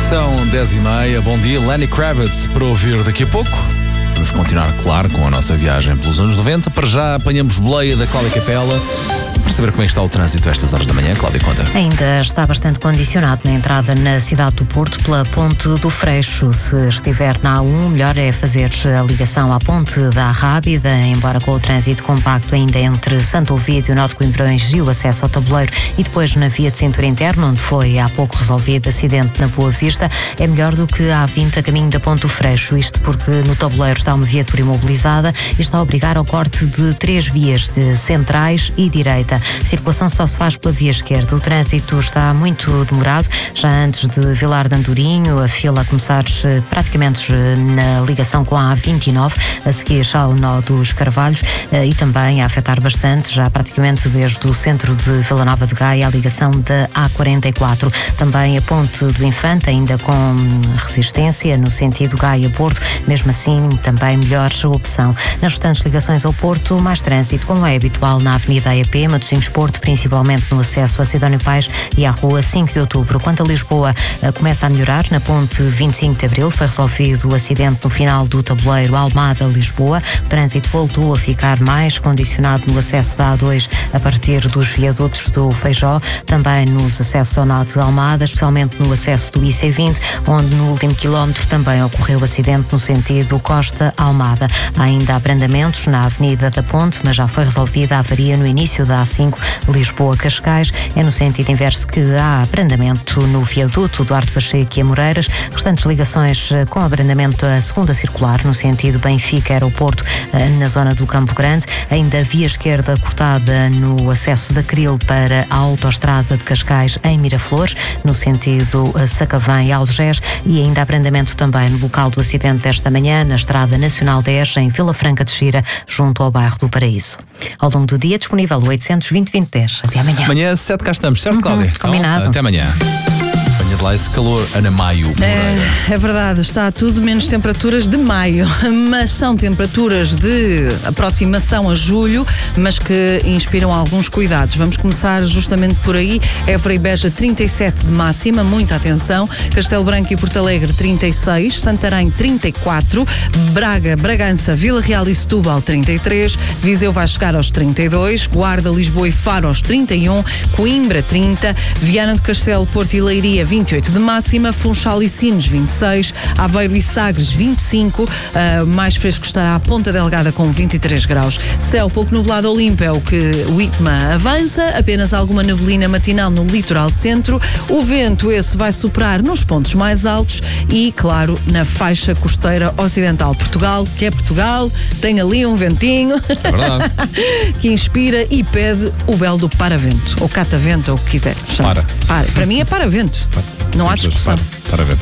São 10h30. Bom dia, Lenny Kravitz, para ouvir daqui a pouco. Vamos continuar, claro, com a nossa viagem pelos anos 90. Para já apanhamos boleia da Cláudia Capela. Para saber como é que está o trânsito a estas horas da manhã, Cláudia, conta. Ainda está bastante condicionado na entrada na cidade do Porto pela Ponte do Freixo. Se estiver na A1, melhor é fazer a ligação à Ponte da Rábida, embora com o trânsito compacto ainda entre Santo Ovídio, Norte de Coimbrões e o acesso ao Tabuleiro, e depois na via de cintura interna, onde foi há pouco resolvido acidente na Boa Vista, é melhor do que a A20 a caminho da Ponte do Freixo. Isto porque no Tabuleiro está uma viatura imobilizada e está a obrigar ao corte de 3 vias de centrais e direita. A circulação só se faz pela via esquerda. O trânsito está muito demorado. Já antes de Vilar de Andorinho, a fila a começar praticamente na ligação com a A29, a seguir ao nó dos Carvalhos, e também a afetar bastante, já praticamente desde o centro de Vila Nova de Gaia, a ligação da A44. Também a Ponte do Infante, ainda com resistência no sentido Gaia-Porto, mesmo assim também melhor opção. Nas restantes ligações ao Porto, mais trânsito, como é habitual na Avenida AEP, Matosinhos Porto, principalmente no acesso a Sidónio Pais e à Rua 5 de Outubro. Quanto a Lisboa, começa a melhorar na Ponte 25 de Abril. Foi resolvido o acidente no final do Tabuleiro Almada-Lisboa. O trânsito voltou a ficar mais condicionado no acesso da A2 a partir dos viadutos do Feijó, também nos acessos ao nó de Almada, especialmente no acesso do IC20, onde no último quilómetro também ocorreu acidente no sentido Costa-Almada. Há ainda abrandamentos na Avenida da Ponte, mas já foi resolvida a avaria no início da A5 Lisboa-Cascais. É no sentido inverso que há abrandamento no viaduto Duarte Pacheco e Amoreiras. Restantes ligações com abrandamento a segunda circular no sentido Benfica-Aeroporto, na zona do Campo Grande. Ainda via esquerda cortada no acesso da Cril para a autoestrada de Cascais em Miraflores, no sentido Sacavém e Algés, e ainda abrandamento também no local do acidente desta manhã, na Estrada Nacional 10, em Vila Franca de Xira, junto ao bairro do Paraíso. Ao longo do dia, disponível o 820-2010. Até amanhã. Amanhã, 7 cá estamos, certo, Cláudia? Combinado. Então, até amanhã. Venha de lá esse calor, Ana Maio Moreira. É verdade, está tudo menos temperaturas de maio, mas são temperaturas de aproximação a julho, mas que inspiram alguns cuidados. Vamos começar justamente por aí. Évora e Beja 37 de máxima, muita atenção. Castelo Branco e Porto Alegre 36, Santarém 34, Braga, Bragança, Vila Real e Setúbal 33, Viseu vai chegar aos 32, Guarda, Lisboa e Faro aos 31, Coimbra 30, Viana do Castelo, Porto e Leiria 28 de máxima, Funchal e Sines 26, Aveiro e Sagres 25, mais fresco estará a Ponta Delgada com 23 graus. Céu pouco nublado Olimpo é o que o IPMA avança, apenas alguma neblina matinal no litoral centro, o vento esse vai soprar nos pontos mais altos e, claro, na faixa costeira ocidental. Portugal, que é Portugal, tem ali um ventinho É verdade. que inspira e pede o belo do paravento, ou catavento, ou o que quiser. Chama. Para mim é paravento. Não há discussão. Para ver.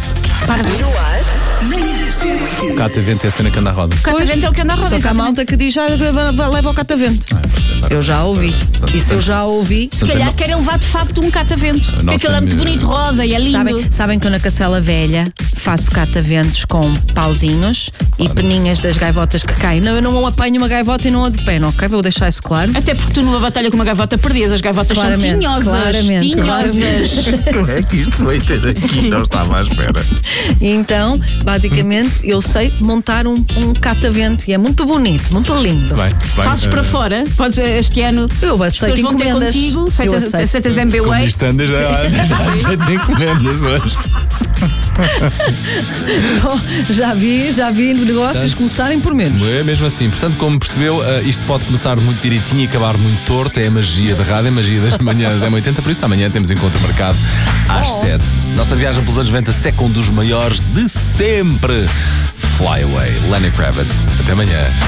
No ar, Catavento é a cena que anda a roda. o catavento é o que anda a roda. Só que há malta que diz já leva o catavento. Eu já ouvi. E se eu já ouvi. Se calhar querem levar de facto um catavento. Porque aquele é muito bonito, roda e é lindo. Sabem que eu na Cacela Velha faço cataventos com pauzinhos e peninhas das gaivotas que caem. Não, eu não apanho uma gaivota e não a de pé, não, ok? Vou deixar isso claro. Até porque tu numa batalha com uma gaivota perdias. As gaivotas são tinhosas. Tinhosas. Como é que isto vai ter aqui? Não estava à espera. Então, basicamente, eu sei montar um catavento e é muito bonito, muito lindo. Bem, Fazes para fora. Podes, este ano Eu as pessoas aceito vão ter encomendas. contigo. Eu aceito. Aceitas MBWay. Como isto anda, já aceito encomendas hoje. Já vi negócios Portanto, começarem por menos. É mesmo assim. Portanto, como percebeu, isto pode começar muito direitinho e acabar muito torto. É a magia da rádio, é a magia das manhãs M80. Por isso, amanhã temos encontro marcado às 7. Nossa viagem pelos anos 90 seca um dos maiores de sempre. Fly Away, Lenny Kravitz. Até amanhã.